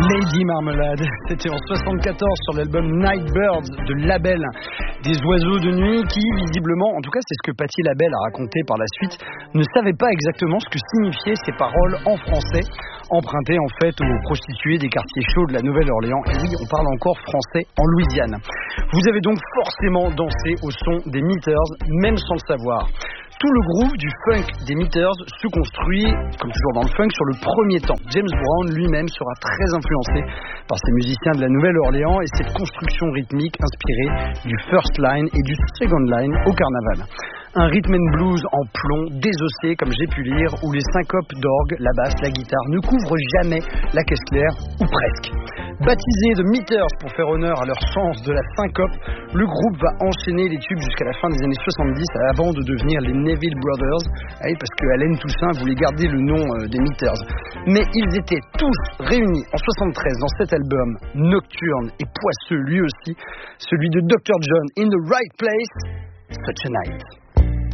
Lady Marmalade, c'était en 74 sur l'album Nightbirds de Label, des oiseaux de nuit qui visiblement, en tout cas c'est ce que Patti Labelle a raconté par la suite, ne savaient pas exactement ce que signifiaient ces paroles en français, empruntées en fait aux prostituées des quartiers chauds de la Nouvelle-Orléans. Et oui, on parle encore français en Louisiane. Vous avez donc forcément dansé au son des Meters, même sans le savoir. Tout le groove du funk des Meters se construit, comme toujours dans le funk, sur le premier temps. James Brown lui-même sera très influencé par ces musiciens de la Nouvelle-Orléans et cette construction rythmique inspirée du first line et du second line au carnaval. Un rhythm and blues en plomb, désossé comme j'ai pu lire, où les syncopes d'orgue, la basse, la guitare ne couvrent jamais la caisse claire, ou presque. Baptisé de Meters pour faire honneur à leur sens de la syncope, le groupe va enchaîner les tubes jusqu'à la fin des années 70 avant de devenir les Neville Brothers, parce que Allen Toussaint voulait garder le nom des Meters. Mais ils étaient tous réunis en 73 dans cet album nocturne et poisseux lui aussi, celui de Dr. John, In the Right Place, Such a Night.